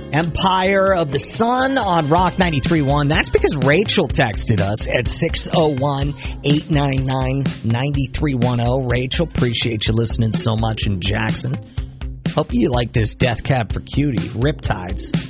Empire of the Sun on Rock 93.1. That's because Rachel texted us at 601-899-9310. Rachel, appreciate you listening so much in Jackson. Hope you like this Death Cab for Cutie, Riptides.